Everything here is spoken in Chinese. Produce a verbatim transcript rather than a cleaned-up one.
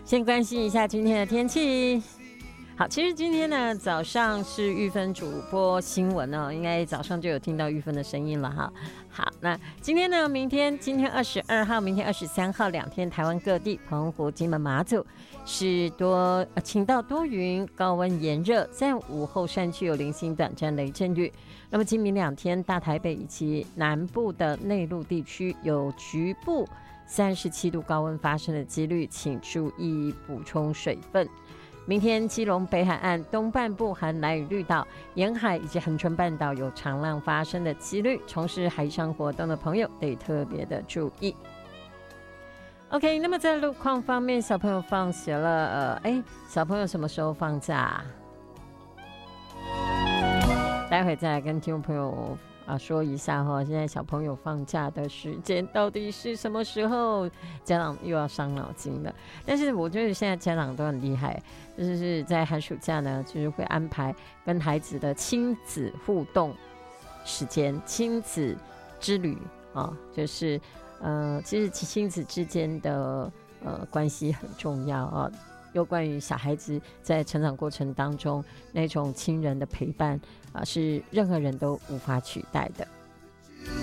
先关心一下今天的天气。好，其实今天呢早上是玉芬主播新闻哦，应该早上就有听到玉芬的声音了哈。好，那今天呢，明天今天二十二号，明天二十三号两天，台湾各地澎湖、金门、马祖是多呃晴到多云，高温炎热，在午后山区有零星短暂雷阵雨。那么今明两天，大台北以及南部的内陆地区有局部三十七度高温发生的几率，请注意补充水分。明天基隆北海岸东半部含兰屿绿岛沿海以及恒春半岛有长浪发生的几率，从事海上活动的朋友得特别的注意。 OK， 那么在路况方面，小朋友放学了，呃，哎，小朋友什么时候放假？待会再来跟听众朋友啊说一下哈，现在小朋友放假的时间到底是什么时候？家长又要伤脑筋了。但是我觉得现在家长都很厉害，就是在寒暑假呢，就是会安排跟孩子的亲子互动时间、亲子之旅啊，就是呃，其实亲子之间的呃关系很重要啊。有关于小孩子在成长过程当中那种亲人的陪伴啊，是任何人都无法取代的。